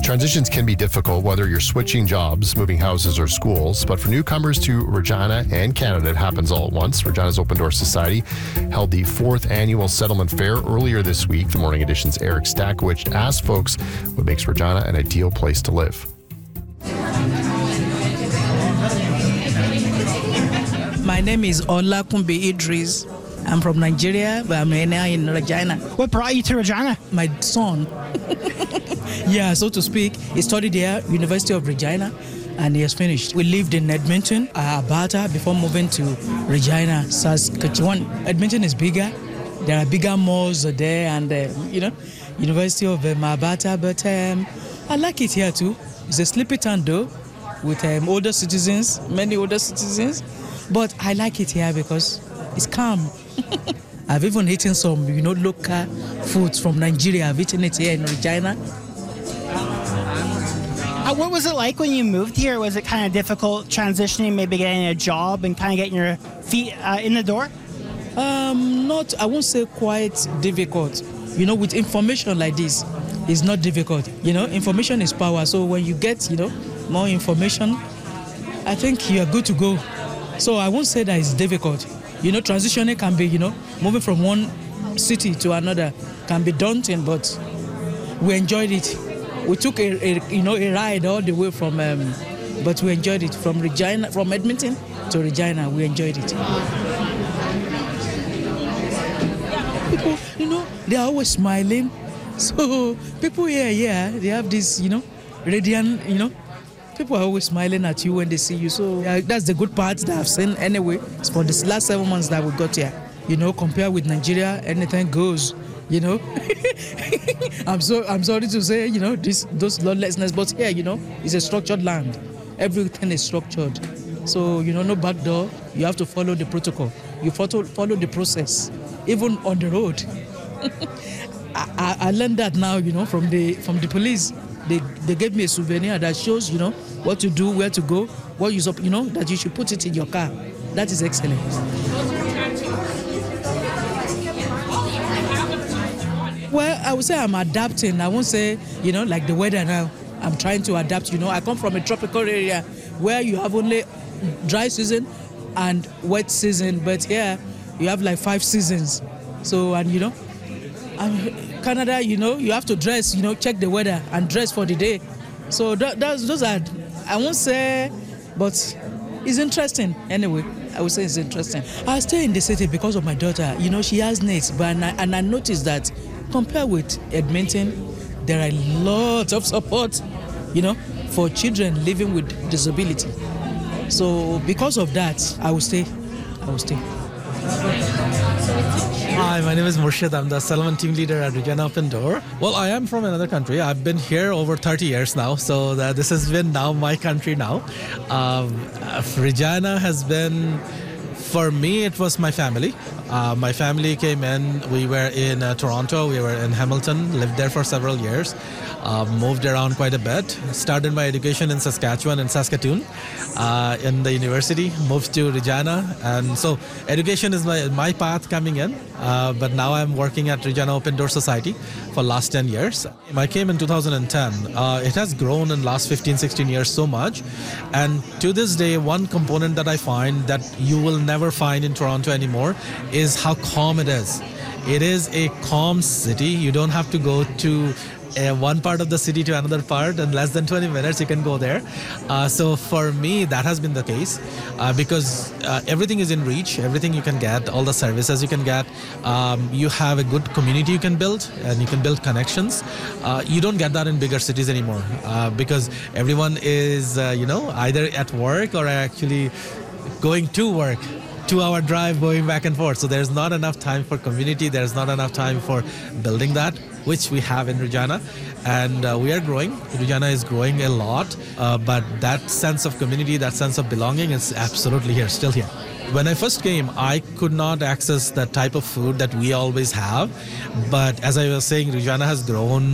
Transitions can be difficult, whether you're switching jobs, moving houses, or schools. But for newcomers to Regina and Canada, it happens all at once. Regina's Open Door Society held the 4th annual settlement fair earlier this week. The Morning Edition's Eric Stakowicz asked folks what makes Regina an ideal place to live. My name is Olakunbi Idris. I'm from Nigeria, but I'm now in Regina. What brought you to Regina? My son, yeah, so to speak, he studied here, University of Regina, and he has finished. We lived in Edmonton, Alberta, before moving to Regina, Saskatchewan. Edmonton is bigger. There are bigger malls there, and University of Alberta. But I like it here too. It's a sleepy town though, with older citizens, many older citizens. But I like it here because it's calm. I've even eaten some, local foods from Nigeria. I've eaten it here in Regina. What was it like when you moved here? Was it kind of difficult transitioning, maybe getting a job and kind of getting your feet in the door? I won't say quite difficult. With information like this, it's not difficult. Information is power. So when you get, more information, I think you're good to go. So I won't say that it's difficult. Transitioning can be, moving from one city to another can be daunting, but we enjoyed it. We took a ride all the way from, but we enjoyed it from Regina, from Edmonton to Regina. We enjoyed it. People, they're always smiling. So people here, they have this, radiant, people are always smiling at you when they see you. So that's the good part that I've seen anyway. It's for this last 7 months that we got here. Compared with Nigeria, anything goes. I'm sorry to say, those lawlessness, but here, it's a structured land. Everything is structured. So, no back door. You have to follow the protocol. You follow the process, even on the road. I learned that now, from the police. They gave me a souvenir that shows, what to do, where to go, what you that you should put it in your car. That is excellent. Well, I would say I'm adapting. I won't say, like the weather now. I'm trying to adapt. I come from a tropical area where you have only dry season and wet season, but here you have like 5 seasons. So, and Canada, you have to dress, check the weather and dress for the day. So those are, I won't say, but it's interesting anyway. I would say it's interesting. I stay in the city because of my daughter. She has needs, and I noticed that compared with Edmonton, there are lots of support, for children living with disability. So because of that, I will stay. Hi, my name is Murshid. I'm the settlement team leader at Regina Open Door. Well, I am from another country. I've been here over 30 years now, so this has been now my country now. Regina has been, for me, it was my family. My family came in. We were in Toronto. We were in Hamilton, lived there for several years. Moved around quite a bit. Started my education in Saskatchewan and Saskatoon in the university. Moved to Regina, and so education is my path coming in. But now I'm working at Regina Open Door Society for last 10 years. I came in 2010. It has grown in last 15-16 years so much, and to this day, one component that I find that you will never find in Toronto anymore is how calm it is. It is a calm city. You don't have to go to one part of the city to another part in less than 20 minutes. You can go there. So for me, that has been the case because everything is in reach. Everything you can get, all the services you can get. You have a good community you can build, and you can build connections. You don't get that in bigger cities anymore because everyone is, either at work or actually going to work. 2-hour drive going back and forth. So there's not enough time for community. There's not enough time for building that, which we have in Regina. And we are growing. Regina is growing a lot. But that sense of community, that sense of belonging is absolutely here, still here. When I first came, I could not access that type of food that we always have. But as I was saying, Regina has grown